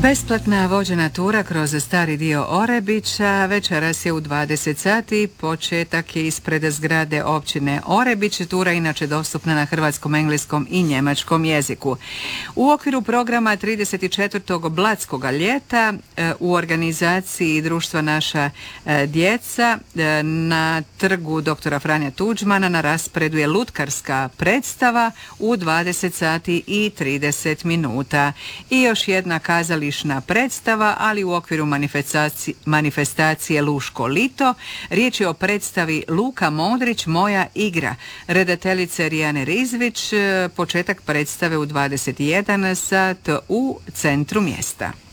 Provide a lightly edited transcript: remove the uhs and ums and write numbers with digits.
Besplatna vođena tura kroz stari dio Orebića večeras je u 20 sati. Početak je ispred zgrade općine Orebić. Tura je inače dostupna na hrvatskom, engleskom i njemačkom jeziku. U okviru programa 34. Blatskoga ljeta u organizaciji društva Naša djeca na trgu dr. Franja Tuđmana na raspredu je lutkarska predstava u 20 sati i 30 minuta. I još jedna kazališna predstava, ali u okviru manifestacije Luško lito. Riječ je o predstavi Luka Modrić, Moja igra, redateljice Rijane Rizvić. Početak predstave u 21 sat u centru mjesta.